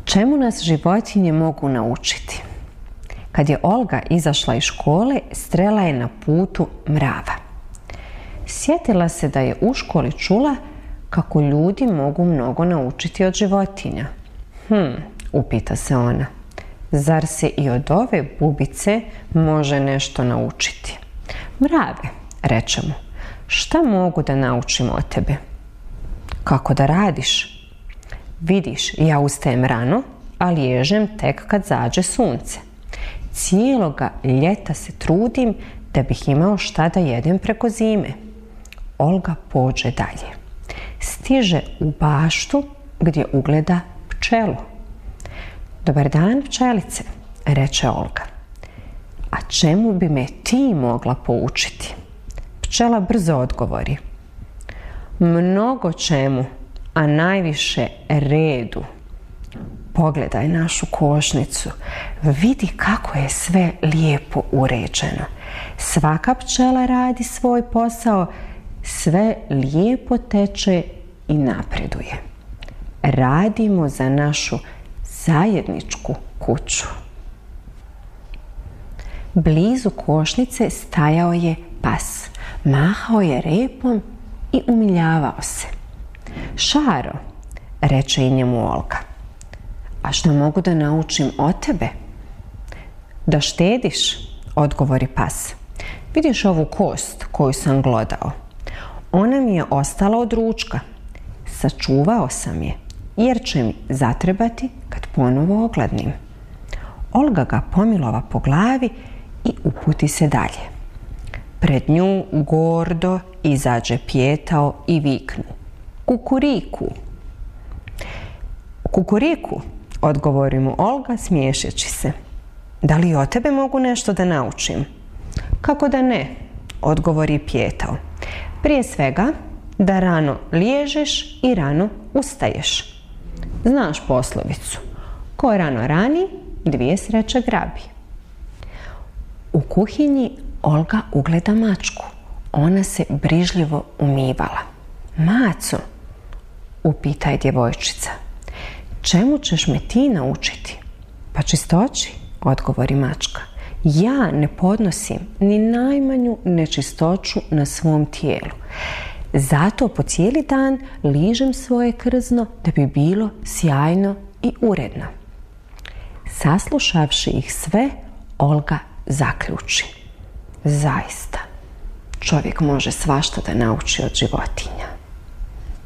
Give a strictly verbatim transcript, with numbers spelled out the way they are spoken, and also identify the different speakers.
Speaker 1: Čemu nas životinje mogu naučiti? Kad je Olga izašla iz škole, srela je na putu mrava. Sjetila se da je u školi čula kako ljudi mogu mnogo naučiti od životinja. Hm, upita se ona. Zar se i od ove bubice može nešto naučiti? Mrave, reče mu, šta mogu da naučim od tebe? Kako da radiš? Vidiš, ja ustajem rano, a liježem tek kad zađe sunce. Cijeloga ljeta se trudim da bih imao šta da jedem preko zime. Olga pođe dalje. Stiže u baštu gdje ugleda pčelu. Dobar dan, pčelice, reče Olga. A čemu bi me ti mogla poučiti? Pčela brzo odgovori. Mnogo čemu, a najviše redu. Pogledaj našu košnicu. Vidi kako je sve lijepo uređeno. Svaka pčela radi svoj posao, sve lijepo teče i napreduje. Radimo za našu zajedničku kuću. Blizu košnice stajao je pas. Mahao je repom i umiljavao se. Šaro, reče i njemu Olga. A što mogu da naučim od tebe? Da štediš, odgovori pas. Vidiš ovu kost koju sam glodao? Ona mi je ostala od ručka. Sačuvao sam je, jer će mi zatrebati kad ponovo ogladnim. Olga ga pomilova po glavi i uputi se dalje. Pred nju gordo izađe Pijetao i viknu. Kukuriku! Kukuriku, odgovori mu Olga smiješeći se. Da li od tebe mogu nešto da naučim? Kako da ne, odgovori Pijetao. Prije svega, da rano liježeš i rano ustaješ. Znaš poslovicu, ko rano rani, dvije sreće grabi. U kuhinji Olga ugleda mačku. Ona se brižljivo umivala. Maco, upita je djevojčica. Čemu ćeš me ti naučiti? Pa čistoći, odgovori mačka. Ja ne podnosim ni najmanju nečistoću na svom tijelu. Zato po cijeli dan ližem svoje krzno da bi bilo sjajno i uredno. Saslušavši ih sve, Olga zaključi. Zaista, čovjek može svašta da nauči od životinja.